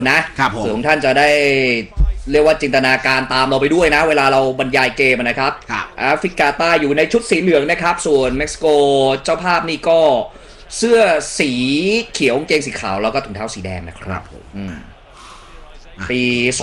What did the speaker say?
นะครับผมส่วนของท่านจะได้เรียกว่าจินตนาการตามเราไปด้วยนะเวลาเราบรรยายเกมนะครับแอฟริกาใต้อยู่ในชุดสีเหลืองนะครับส่วนเม็กซิโกเจ้าภาพนี่ก็เสื้อสีเขียวกางเกงสีขาวแล้วก็ถุงเท้าสีแดงนะครับปี